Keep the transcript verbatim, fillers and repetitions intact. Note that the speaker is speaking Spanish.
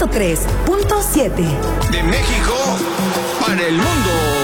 ciento tres punto siete. De México para el mundo.